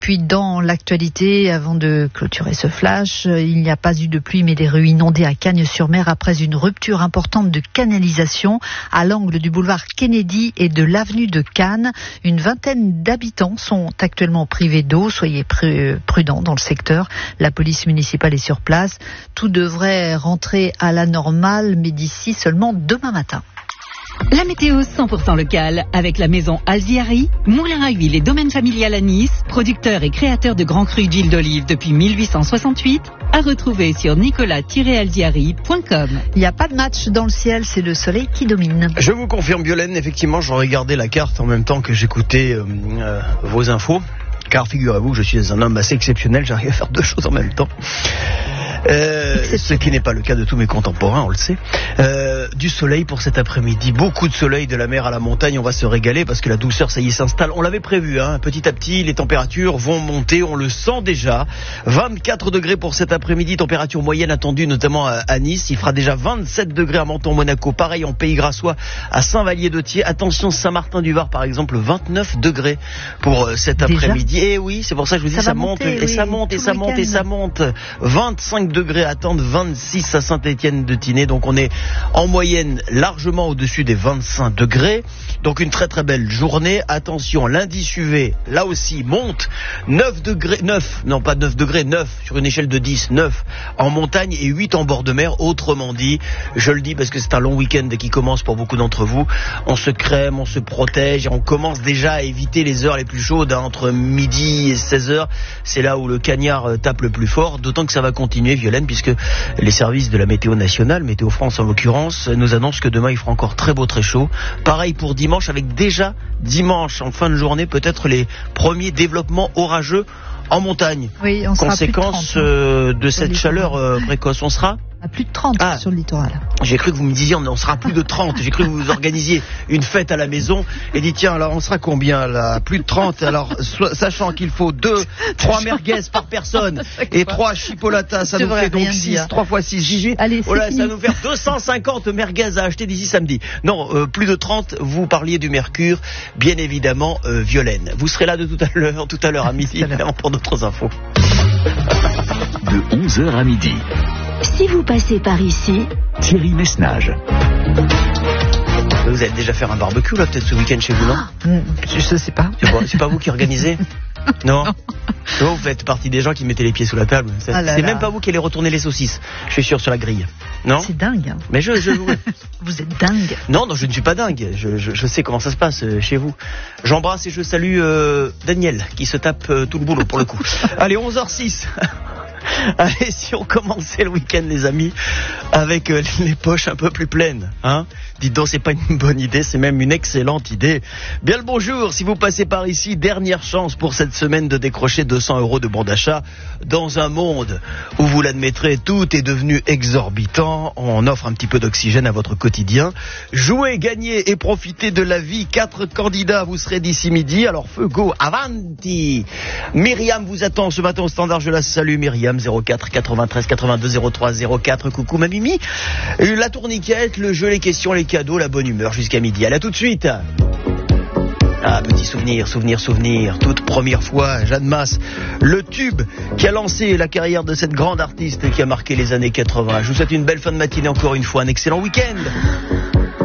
Puis dans l'actualité, avant de clôturer ce flash, il n'y a pas eu de pluie mais des rues inondées à Cagnes-sur-Mer après une rupture importante de canalisation à l'angle du boulevard Kennedy et de l'avenue de Cannes. Une vingtaine d'habitants sont actuellement privés d'eau. Soyez prudents dans le secteur. La police municipale est sur place. Tout devrait rentrer à la normale, mais d'ici seulement demain matin. La météo 100% locale avec la maison Alziari, moulin à huile et domaine familial à Nice, producteur et créateur de grands crus d'huile d'olive depuis 1868, à retrouver sur nicolas-alziari.com. Il n'y a pas de match dans le ciel, c'est le soleil qui domine. Je vous confirme, Violaine, effectivement, je regardais la carte en même temps que j'écoutais vos infos, car figurez-vous que je suis un homme assez exceptionnel, j'arrive à faire deux choses en même temps. Ce qui n'est pas le cas de tous mes contemporains, on le sait. Du soleil pour cet après-midi, beaucoup de soleil, de la mer à la montagne, on va se régaler parce que la douceur, ça y est, s'installe. On l'avait prévu, petit à petit, les températures vont monter, on le sent déjà. 24 degrés pour cet après-midi, température moyenne attendue notamment à Nice. Il fera déjà 27 degrés à Menton, Monaco, pareil en Pays Grassois, à Saint-Vallier-de-Thiers. Attention, Saint-Martin-du-Var par exemple, 29 degrés pour cet après-midi. Et oui, c'est pour ça que je vous dis, ça monte, et ça monte, et ça monte, et ça monte. 25 degrés à attendre, 26 à Saint-Étienne-de-Tinée. Donc on est en moyenne largement au-dessus des 25 degrés. Donc une très très belle journée. Attention, l'indice UV, là aussi, monte. 9 sur une échelle de 10, 9 en montagne et 8 en bord de mer. Autrement dit, je le dis parce que c'est un long week-end qui commence pour beaucoup d'entre vous. On se crème, on se protège et on commence déjà à éviter les heures les plus chaudes, entre midi et 16h. C'est là où le cagnard tape le plus fort. D'autant que ça va continuer, Violaine, puisque les services de la météo nationale, Météo France en l'occurrence, nous annoncent que demain il fera encore très beau, très chaud. Pareil pour dimanche, avec déjà dimanche en fin de journée peut-être les premiers développements orageux en montagne. Oui, on sera conséquence plus de 30, de cette chaleur précoce. On sera à plus de 30 sur le littoral. J'ai cru que vous me disiez on sera plus de 30. J'ai cru que vous organisiez une fête à la maison et dit tiens, alors on sera combien là? Plus de 30. Alors sachant qu'il faut 3 merguez par personne et 3 chipolatas, ça nous fait donc 6, 3 fois 6, 18. Allez, ça va nous faire 250 merguez à acheter d'ici samedi. Non, plus de 30, vous parliez du mercure, bien évidemment, Violaine. Vous serez là de tout à l'heure à midi, évidemment, pour d'autres infos. De 11h à midi. Si vous passez par ici, Thierry Messnage. Vous allez déjà faire un barbecue là, peut-être ce week-end chez vous, non? Je sais pas. C'est pas vous qui organisez? Non. Vous faites partie des gens qui mettaient les pieds sous la table. C'est même pas vous qui allez retourner les saucisses, je suis sûr, sur la grille. Non? C'est dingue. Mais Vous êtes dingue. Non, je ne suis pas dingue. Je sais comment ça se passe chez vous. J'embrasse et je salue Daniel qui se tape tout le boulot pour le coup. Allez, 11h06. Allez, si on commençait le week-end, les amis, avec les poches un peu plus pleines, dites donc, c'est pas une bonne idée, c'est même une excellente idée. Bien le bonjour, si vous passez par ici, dernière chance pour cette semaine de décrocher 200 € de bon d'achat. Dans un monde où, vous l'admettrez, tout est devenu exorbitant, on offre un petit peu d'oxygène à votre quotidien. Jouez, gagnez et profitez de la vie. 4 candidats, vous serez d'ici midi. Alors, feu, go, avanti. Myriam vous attend ce matin au standard, je la salue, Myriam. 04 93 82 03 04. Coucou ma Mimi. La tourniquette, le jeu, les questions, les cadeaux, la bonne humeur jusqu'à midi. Allez, à tout de suite. Ah, petit souvenir. Toute première fois, Jeanne Masse, le tube qui a lancé la carrière de cette grande artiste qui a marqué les années 80. Je vous souhaite une belle fin de matinée encore une fois, un excellent week-end.